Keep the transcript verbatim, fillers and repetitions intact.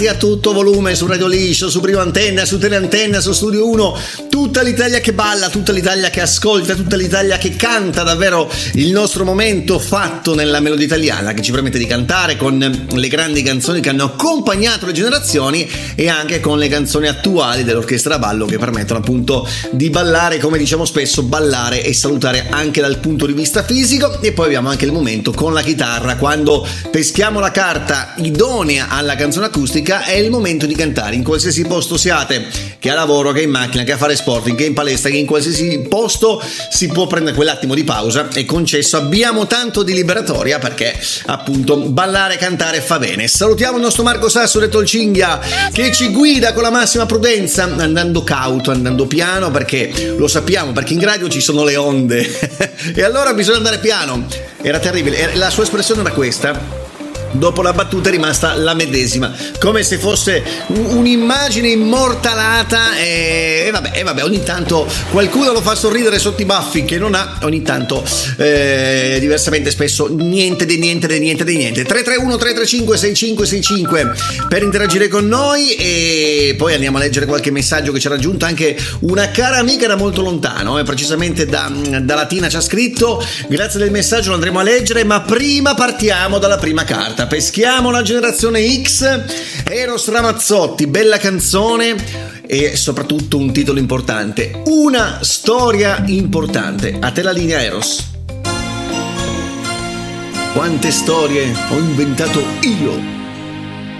A tutto volume su Radio Liscio, su Prima Antenna, su Teleantenna, su Studio uno, tutta l'Italia che balla, tutta l'Italia che ascolta, tutta l'Italia che canta, davvero il nostro momento fatto nella melodia italiana che ci permette di cantare con le grandi canzoni che hanno accompagnato le generazioni e anche con le canzoni attuali dell'orchestra ballo che permettono appunto di ballare, come diciamo spesso, ballare e salutare anche dal punto di vista fisico. E poi abbiamo anche il momento con la chitarra, quando peschiamo la carta idonea alla canzone acustica. È il momento di cantare in qualsiasi posto siate, che a lavoro, che in macchina, che a fare sport, che in palestra, che in qualsiasi posto si può prendere quell'attimo di pausa, è concesso. Abbiamo tanto di liberatoria perché appunto ballare e cantare fa bene. Salutiamo il nostro Marco Sasso detto il Cinghia, che ci guida con la massima prudenza, andando cauto, andando piano, perché lo sappiamo, perché in radio ci sono le onde e allora bisogna andare piano. Era terribile, la sua espressione era questa. Dopo la battuta è rimasta la medesima, come se fosse un'immagine immortalata e, e, vabbè, e vabbè, ogni tanto qualcuno lo fa sorridere sotto i baffi che non ha, ogni tanto eh, diversamente spesso niente di niente di niente di niente. Tre tre uno tre tre cinque sei cinque sei cinque per interagire con noi e poi andiamo a leggere qualche messaggio che ci ha raggiunto anche una cara amica da molto lontano, eh, precisamente da, da Latina ci ha scritto. Grazie del messaggio, lo andremo a leggere, ma prima partiamo dalla prima carta. Peschiamo la generazione X, Eros Ramazzotti, bella canzone e soprattutto un titolo importante, una storia importante. A te la linea, Eros. Quante storie ho inventato io